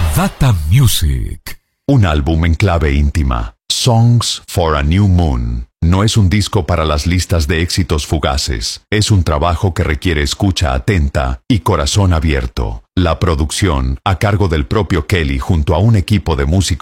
Data Music. Un álbum en clave íntima. Songs for a New Moon. No es un disco para las listas de éxitos fugaces. Es un trabajo que requiere escucha atenta y corazón abierto. La producción, a cargo del propio Kelly junto a un equipo de músicos